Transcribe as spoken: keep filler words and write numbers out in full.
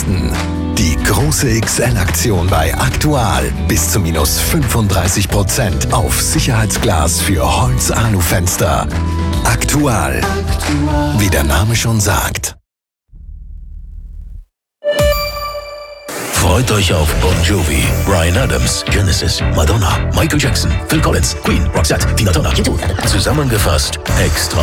warten. Die große X L-Aktion bei Aktual. Bis zu minus fünfunddreißig Prozent auf Sicherheitsglas für Holz-Alu-Fenster. Aktual. Wie der Name schon sagt. Freut euch auf Bon Jovi, Bryan Adams, Genesis, Madonna, Michael Jackson, Phil Collins, Queen, Roxette, Tina Turner. Zusammengefasst extra